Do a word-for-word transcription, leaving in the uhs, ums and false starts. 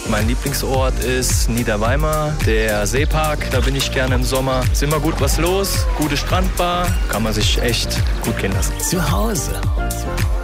Mein Lieblingsort ist Niederweimar, der Seepark. Da bin ich gerne im Sommer. Ist immer gut was los, gute Strandbar. Kann man sich echt gut gehen lassen. Zu Hause